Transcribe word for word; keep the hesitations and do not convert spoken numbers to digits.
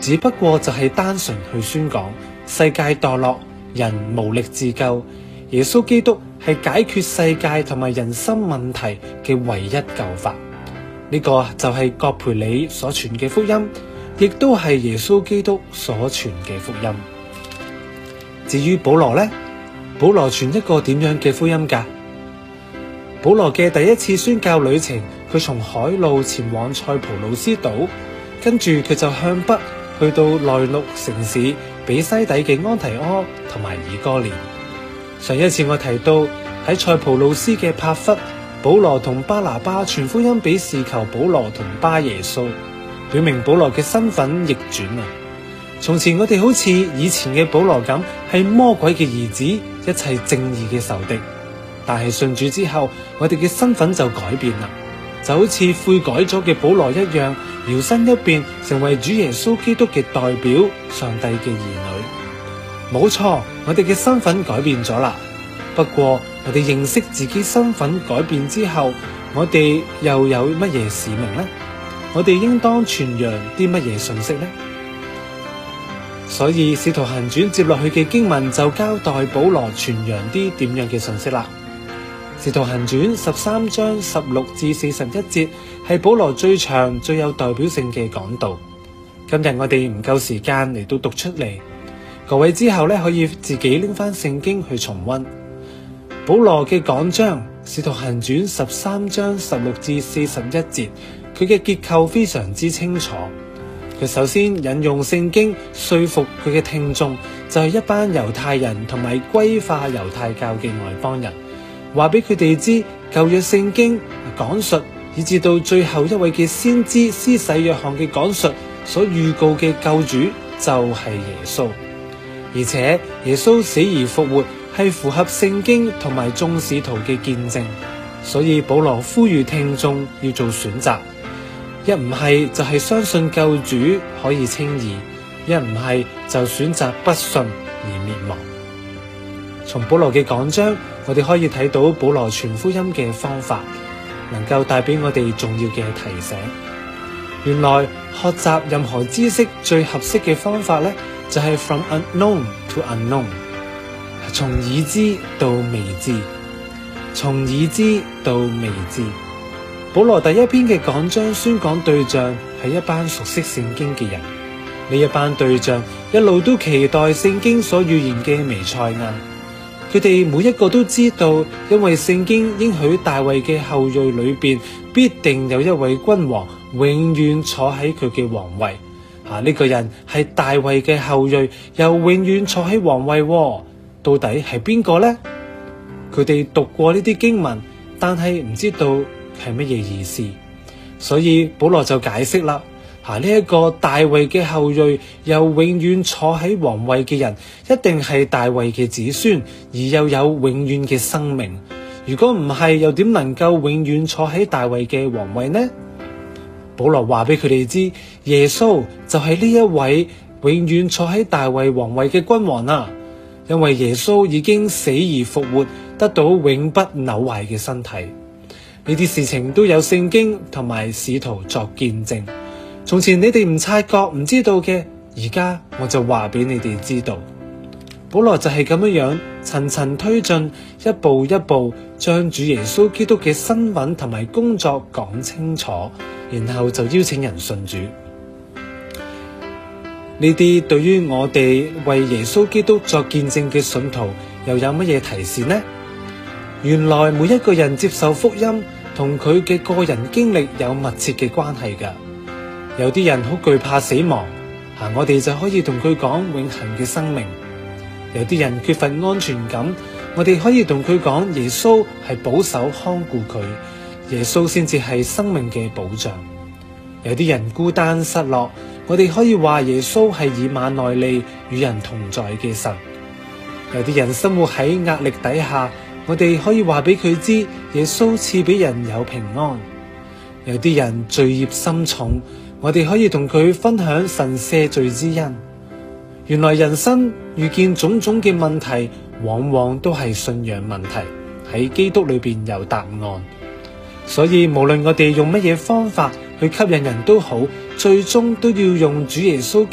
只不過就係單純去宣講世界墮落，人無力自救，耶穌基督係解決世界同埋人生問題嘅唯一救法。呢個就係葛培理所傳嘅福音，亦都係耶穌基督所傳嘅福音。至於保羅呢？保羅傳一個點樣嘅福音㗎？保羅嘅第一次宣教旅程，佢從海路前往塞浦路斯島，跟住佢就向北去到內陸城市比西底嘅安提阿同埋以哥念。上一次我提到喺塞浦路斯嘅帕弗，保羅同巴拿巴傳福音俾事求保羅同巴耶穌，表明保羅嘅身份逆轉啊！從前我哋好似以前嘅保羅咁，係魔鬼嘅兒子，一切正義嘅仇敵。但係信主之後，我哋嘅身份就改變啦，就好似悔改咗嘅保羅一樣，搖身一變成為主耶穌基督嘅代表，上帝嘅兒女。冇錯，我哋嘅身份改變咗啦。不過我哋認識自己身份改變之後，我哋又有乜嘢使命呢？我哋應當傳揚啲乜嘢信息呢？所以使徒行傳接落去嘅經文就交代保羅傳揚啲點樣嘅信息啦。使徒行傳十三章十六至四十一節係保羅最長最有代表性嘅講道。今日我哋唔夠時間嚟到讀出嚟，各位之後咧可以自己拎翻聖經去重溫保羅嘅講章。使徒行傳十三章十六至四十一節，佢嘅結構非常之清楚。佢首先引用聖經說服佢嘅聽眾，就係一班猶太人同埋歸化猶太教嘅外邦人，話俾佢哋知舊約聖經講述，以至到最後一位嘅先知施洗約翰嘅講述所預告嘅救主就係耶穌，而且耶穌死而復活係符合聖經同埋眾使徒嘅見證，所以保羅呼籲聽眾要做選擇。一唔係就係相信救主可以稱義，一唔係就選擇不信而滅亡。從保羅嘅講章，我哋可以睇到保羅傳福音嘅方法，能夠帶俾我哋重要嘅提醒。原來學習任何知識最合適嘅方法咧，就係 from unknown to unknown， 從已知到未知，從已知到未知。保羅第一篇嘅講章宣講對象係一班熟悉聖經嘅人，呢一班對象一路都期待聖經所預言嘅彌賽亞，佢哋每一個都知道，因為聖經應許大衛嘅後裔裏邊必定有一位君王永遠坐喺佢嘅皇位，啊呢、這個人係大衛嘅後裔，又永遠坐喺皇位，到底係邊個呢？佢哋讀過呢啲經文，但係唔知道係乜嘢意思，所以保羅就解釋啦。啊呢一個大衛嘅後裔又永遠坐喺皇位嘅人，一定係大衛嘅子孫，而又有永遠嘅生命。如果唔係，又點能夠永遠坐喺大衛嘅皇位呢？保羅話俾佢哋知，耶穌就係呢一位永遠坐喺大衛皇位嘅君王啊！因為耶穌已經死而復活，得到永不朽壞嘅身體。呢啲事情都有聖經同埋使徒作見證。從前你哋唔察覺唔知道嘅，而家我就話俾你哋知道。保羅就係咁樣樣層層推進，一步一步將主耶穌基督嘅身份同埋工作講清楚，然後就邀請人信主。呢啲對於我哋為耶穌基督作見證嘅信徒又有乜嘢提示呢？原來每一個人接受福音同佢嘅個人經歷有密切嘅關係㗎。有啲人好懼怕死亡，啊，我哋就可以同佢講永恆嘅生命。有啲人缺乏安全感，我哋可以同佢講耶穌係保守看顧佢，耶穌先至係生命嘅保障。有啲人孤單失落，我哋可以話耶穌係以馬內利與人同在嘅神。有啲人生活喺壓力底下，我哋可以話俾佢知耶穌賜俾人有平安。有啲人罪孽深重，我哋可以同佢分享神赦罪之恩。原來人生遇見種種嘅問題，往往都係信仰問題，喺基督裏邊有答案。所以無論我哋用乜嘢方法去吸引人都好，最終都要用主耶穌